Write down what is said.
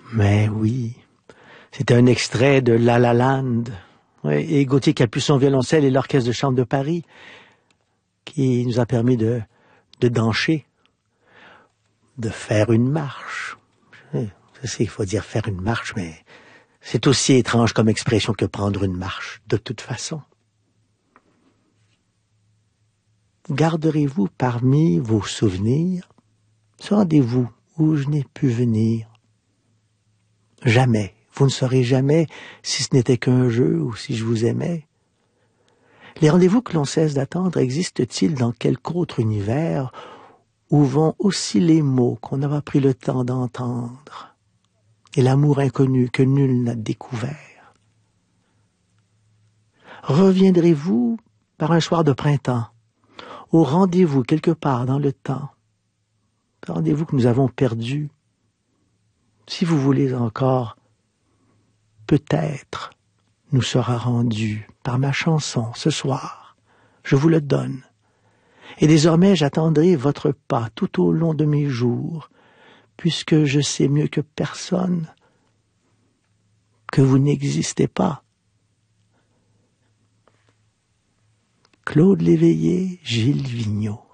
Mais oui, c'était un extrait de La La Land. Oui, et Gauthier Capuçon, violoncelle et l'Orchestre de chambre de Paris, qui nous a permis de danser, de faire une marche. Je sais, il faut dire faire une marche, mais c'est aussi étrange comme expression que prendre une marche, de toute façon. Garderez-vous parmi vos souvenirs ce rendez-vous où je n'ai pu venir? Jamais, vous ne saurez jamais si ce n'était qu'un jeu ou si je vous aimais. Les rendez-vous que l'on cesse d'attendre existent-ils dans quelque autre univers où vont aussi les mots qu'on n'a pas pris le temps d'entendre et l'amour inconnu que nul n'a découvert? Reviendrez-vous par un soir de printemps au rendez-vous quelque part dans le temps, rendez-vous que nous avons perdu? Si vous voulez encore, peut-être nous sera rendu par ma chanson ce soir. Je vous le donne. Et désormais j'attendrai votre pas tout au long de mes jours, puisque je sais mieux que personne que vous n'existez pas. Claude Léveillé, Gilles Vigneault.